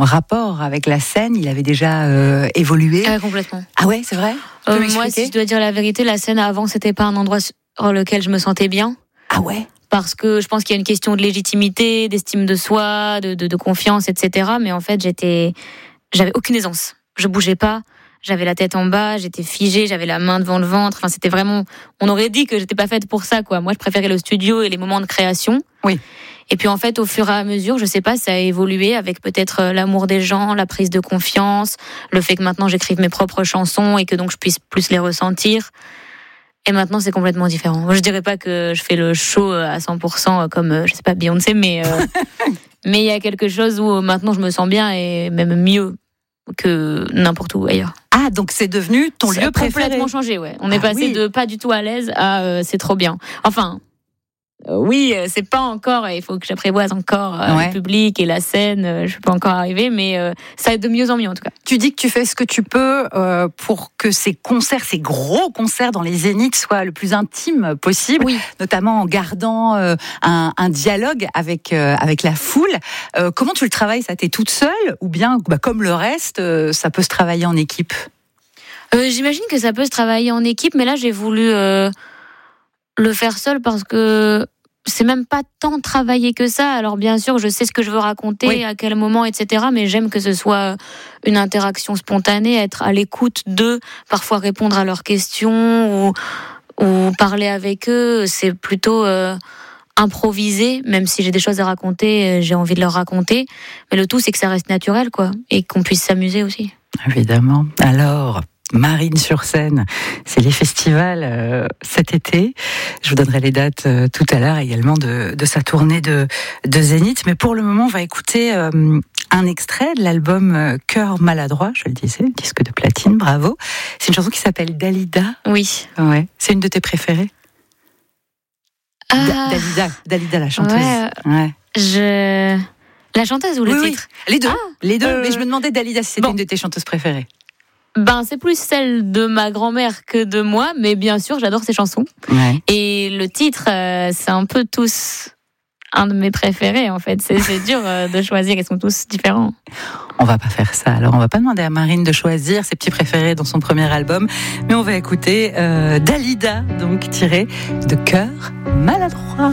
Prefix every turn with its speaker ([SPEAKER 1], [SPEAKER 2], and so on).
[SPEAKER 1] rapport avec la scène, il avait déjà évolué.
[SPEAKER 2] Complètement.
[SPEAKER 1] Ah ouais, c'est vrai?
[SPEAKER 2] Moi, si je dois dire la vérité, la scène avant, c'était pas un endroit sur lequel je me sentais bien.
[SPEAKER 1] Ah ouais?
[SPEAKER 2] Parce que je pense qu'il y a une question de légitimité, d'estime de soi, de confiance, etc. Mais en fait, j'avais aucune aisance. Je bougeais pas. J'avais la tête en bas, j'étais figée, j'avais la main devant le ventre. Enfin, c'était vraiment. On aurait dit que j'étais pas faite pour ça, quoi. Moi, je préférais le studio et les moments de création.
[SPEAKER 1] Oui.
[SPEAKER 2] Et puis, en fait, au fur et à mesure, je sais pas, ça a évolué avec peut-être l'amour des gens, la prise de confiance, le fait que maintenant j'écrive mes propres chansons et que donc je puisse plus les ressentir. Et maintenant, c'est complètement différent. Je dirais pas que je fais le show à 100% comme, je sais pas, Beyoncé, mais il y a quelque chose où maintenant je me sens bien et même mieux que n'importe où ailleurs.
[SPEAKER 1] Ah, donc c'est devenu ton lieu préféré.
[SPEAKER 2] C'est complètement changé, ouais. On est passé de pas du tout à l'aise à c'est trop bien. Enfin, oui, c'est pas encore, il faut que j'apprivoise encore le public et la scène, je peux pas encore arriver, mais ça va être de mieux en mieux en tout cas.
[SPEAKER 1] Tu dis que tu fais ce que tu peux pour que ces concerts, ces gros concerts dans les Zéniths soient le plus intimes possible, notamment en gardant un dialogue avec la foule. Comment tu le travailles, ça? T'es toute seule ou bien, comme le reste, ça peut se travailler en équipe?
[SPEAKER 2] J'imagine que ça peut se travailler en équipe, mais là j'ai voulu le faire seule parce que c'est même pas tant travaillé que ça. Alors bien sûr, je sais ce que je veux raconter, à quel moment, etc. Mais j'aime que ce soit une interaction spontanée, être à l'écoute d'eux, parfois répondre à leurs questions ou parler avec eux. C'est plutôt improviser, même si j'ai des choses à raconter, j'ai envie de leur raconter. Mais le tout, c'est que ça reste naturel, quoi, et qu'on puisse s'amuser aussi.
[SPEAKER 1] Évidemment. Alors, Marine sur scène, c'est les festivals cet été. Je vous donnerai les dates tout à l'heure également de sa tournée de Zénith. Mais pour le moment, on va écouter un extrait de l'album Cœur maladroit, je le disais, disque de platine, bravo. C'est une chanson qui s'appelle Dalida.
[SPEAKER 2] Oui.
[SPEAKER 1] Ouais. C'est une de tes préférées? Dalida, la chanteuse.
[SPEAKER 2] La chanteuse ou le titre?
[SPEAKER 1] Les deux. Mais je me demandais, Dalida, si c'était une de tes chanteuses préférées.
[SPEAKER 2] C'est plus celle de ma grand-mère que de moi, mais bien sûr, j'adore ses chansons. Ouais. Et le titre, c'est un peu tous un de mes préférés, en fait. C'est dur de choisir, ils sont tous différents.
[SPEAKER 1] On va pas faire ça. Alors, on va pas demander à Marine de choisir ses petits préférés dans son premier album, mais on va écouter Dalida, donc tiré de Cœur maladroit.